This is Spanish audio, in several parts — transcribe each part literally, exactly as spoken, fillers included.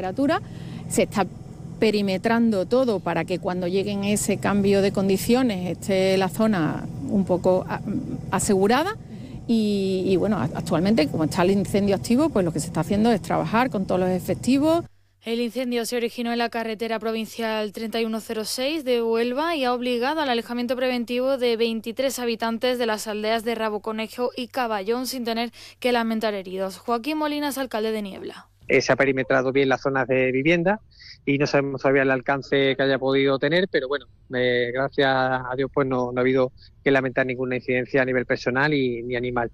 temperatura. Se está perimetrando todo para que cuando lleguen ese cambio de condiciones esté la zona un poco asegurada. Y, y bueno, actualmente, como está el incendio activo, pues lo que se está haciendo es trabajar con todos los efectivos. El incendio se originó en la carretera provincial treinta y uno cero seis de Huelva y ha obligado al alejamiento preventivo de veintitrés habitantes de las aldeas de Raboconejo y Caballón sin tener que lamentar heridos. Joaquín Molinas, alcalde de Niebla. Eh, se ha perimetrado bien las zonas de vivienda y no sabemos todavía el alcance que haya podido tener, pero bueno, eh, gracias a Dios pues no, no ha habido que lamentar ninguna incidencia a nivel personal y, ni animal.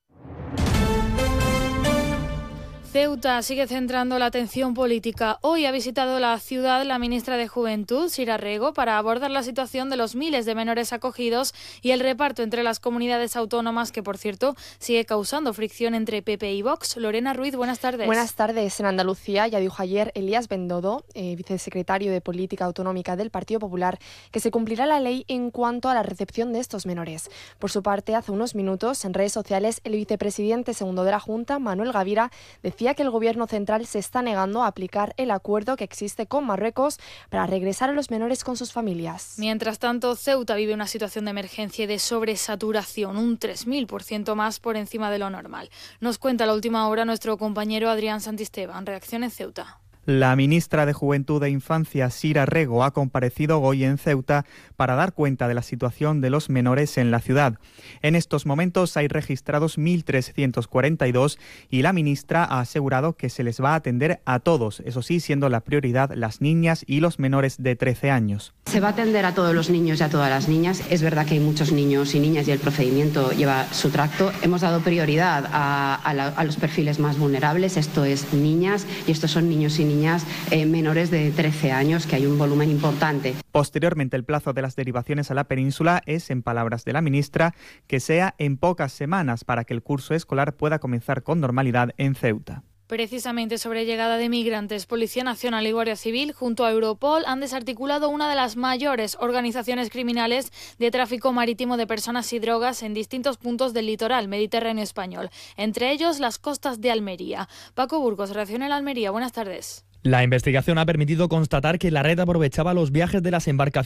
Ceuta sigue centrando la atención política. Hoy ha visitado la ciudad la ministra de Juventud, Sira Rego, para abordar la situación de los miles de menores acogidos y el reparto entre las comunidades autónomas, que por cierto sigue causando fricción entre P P y Vox. Lorena Ruiz, buenas tardes. Buenas tardes. En Andalucía ya dijo ayer Elías Bendodo, eh, vicesecretario de Política Autonómica del Partido Popular, que se cumplirá la ley en cuanto a la recepción de estos menores. Por su parte, hace unos minutos en redes sociales el vicepresidente segundo de la Junta, Manuel Gavira, decía que el Gobierno central se está negando a aplicar el acuerdo que existe con Marruecos para regresar a los menores con sus familias. Mientras tanto, Ceuta vive una situación de emergencia y de sobresaturación, un tres mil por ciento más por encima de lo normal. Nos cuenta a la última hora nuestro compañero Adrián Santisteban. Reacción en Ceuta. La ministra de Juventud e Infancia, Sira Rego, ha comparecido hoy en Ceuta para dar cuenta de la situación de los menores en la ciudad. En estos momentos hay registrados mil trescientos cuarenta y dos y la ministra ha asegurado que se les va a atender a todos, eso sí, siendo la prioridad las niñas y los menores de trece años. Se va a atender a todos los niños y a todas las niñas. Es verdad que hay muchos niños y niñas y el procedimiento lleva su tracto. Hemos dado prioridad a, a, la, a los perfiles más vulnerables, esto es niñas y estos son niños y niñas Eh, menores de trece años, que hay un volumen importante. Posteriormente, el plazo de las derivaciones a la península es, en palabras de la ministra, que sea en pocas semanas para que el curso escolar pueda comenzar con normalidad en Ceuta. Precisamente sobre llegada de migrantes, Policía Nacional y Guardia Civil, junto a Europol, han desarticulado una de las mayores organizaciones criminales de tráfico marítimo de personas y drogas en distintos puntos del litoral mediterráneo español, entre ellos las costas de Almería. Paco Burgos, Reacción en Almería. Buenas tardes. La investigación ha permitido constatar que la red aprovechaba los viajes de las embarcaciones